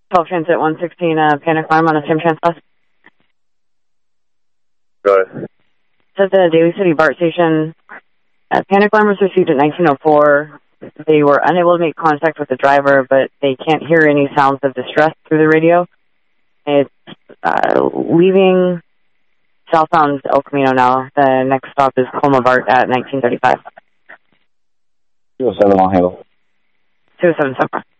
12 Transit 116, panic alarm on a Sam Trans bus. Go ahead. At the Daly City BART station, a panic alarm was received at 1904. They were unable to make contact with the driver, but they can't hear any sounds of distress through the radio. It's leaving southbound El Camino now. The next stop is Colma BART at 1935. 207 Long Handle. 207 so far.